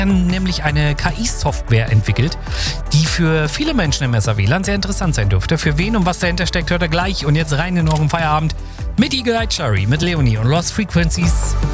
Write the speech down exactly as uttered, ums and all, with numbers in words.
nämlich eine K I-Software entwickelt, die für viele Menschen im S A W Land sehr interessant sein dürfte. Für wen und was dahinter steckt, hört ihr gleich. Und jetzt rein in euren Feierabend mit Eagle Eye Cherry, mit Leonie und Lost Frequencies.